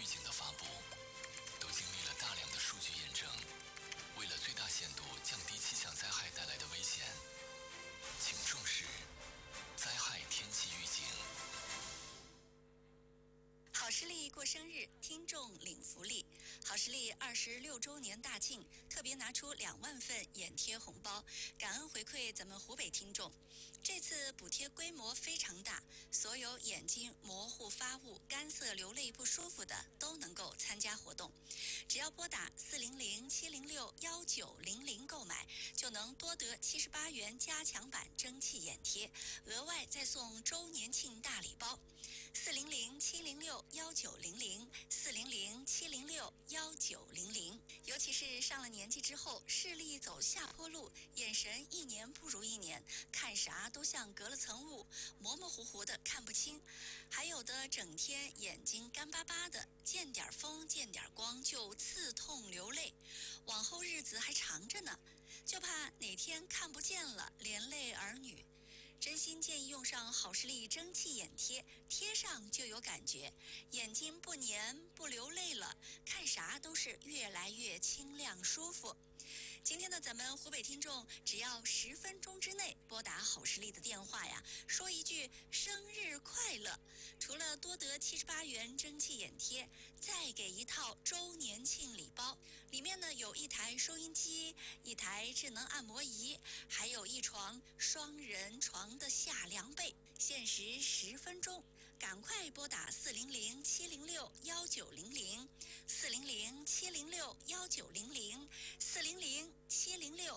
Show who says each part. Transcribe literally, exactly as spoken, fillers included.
Speaker 1: 警的发布，都经历了大量的数据验证。为了最大限度降低气象灾害带来的危险，请重视灾害天气预警。
Speaker 2: 好视力过生日，听众领福利。好视力二十六周年大庆，特别拿出两万份眼贴红包，感恩回馈咱们湖北听众。这次补贴规模非常大，所有眼睛模糊发雾、干涩流泪不舒服的都能够参加活动。只要拨打四零零七零六幺九零零购买，就能多得七十八元加强版蒸汽眼贴，额外再送周年庆大礼包。四零零七零六幺九零零，四零零七零六幺九零零。尤其是上了年纪之后，视力走下坡路，眼神一年不如一年，看啥都像隔了层雾，模模糊糊的看不清。还有的整天眼睛干巴巴的，见点风见点光就刺痛流泪，往后日子还长着呢，就怕哪天看不见了，连累儿女。真心建议用上好视力蒸汽眼贴，贴上就有感觉，眼睛不黏不流泪了，看啥都是越来越清亮舒服。今天呢，咱们湖北听众只要十分钟之内拨打好视力的电话呀，说一句生日快乐，除了多得七十八元蒸汽眼贴，再给一套周年庆礼包，里面呢有一台收音机，一台智能按摩仪，还有一床双人床的夏凉被，限时十分钟，赶快拨打四零零七零六幺九零零，四零零七零六幺九零零，四零零七零六